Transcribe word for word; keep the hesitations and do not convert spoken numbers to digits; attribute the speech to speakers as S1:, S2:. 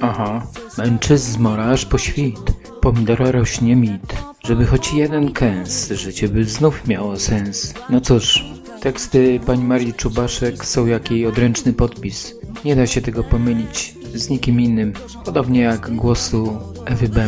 S1: Aha, męczyzmora aż po świt, pomidora rośnie mit, żeby choć jeden kęs, życie by znów miało sens. No cóż, teksty pani Marii Czubaszek są jak jej odręczny podpis. Nie da się tego pomylić z nikim innym, podobnie jak głosu Ewy B.